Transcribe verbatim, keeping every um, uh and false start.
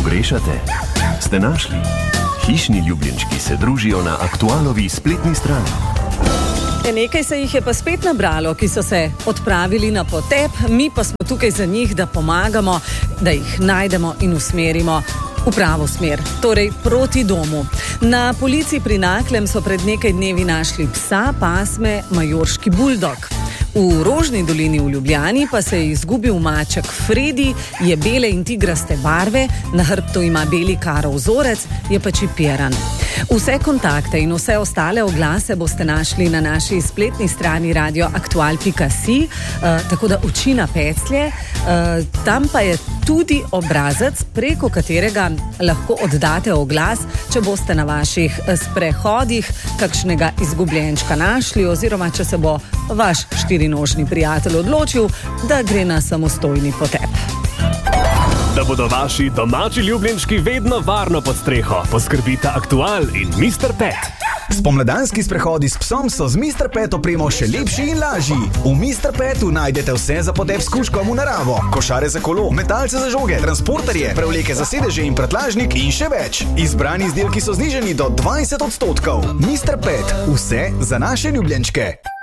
pogrešate? Ste našli? Hišni ljubljenčki se družijo na Aktualovi spletni strani. Nekaj se jih je pa spet nabralo, ki so se odpravili na potep, mi pa smo tukaj za njih, da pomagamo, da jih najdemo in usmerimo v pravo smer, torej proti domu. Na policiji pri Naklem so pred nekaj dnevi našli psa pasme majorški buldog. V Rožni dolini v Ljubljani pa se je izgubil maček Fredi, je bele in tigraste barve, na hrbtu ima beli karo vzorec, je pa čipiran. Vse kontakte in vse ostale oglase boste našli na naši spletni strani radio aktual pika si, uh, tako da oči na peclje. Uh, tam pa je tudi obrazec, preko katerega lahko oddate oglas, če boste na vaših sprehodih kakšnega izgubljenčka našli oziroma če se bo vaš štirinožni prijatelj odločil, da gre na samostojni potep. Da bodo vaši domači ljubljenčki vedno varno pod streho, poskrbita Aktual in mister Pet. Spomladanski sprehodi s psom so z mister Pet opremo še lepši in lažji. V mister Petu najdete vse za potep s kužkom v naravo, košare za kolo, metalce za žoge, transporterje, prevleke za sedeže in prtljažnik in še več. Izbrani izdelki so znižani do dvajset odstotkov. mister Pet, vse za naše ljubljenčke.